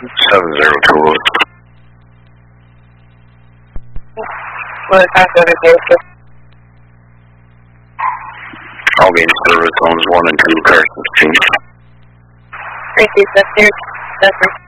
702. What time for the day? I'll be in service zones 1 and 2, Carson Street. Thank you, Secretary.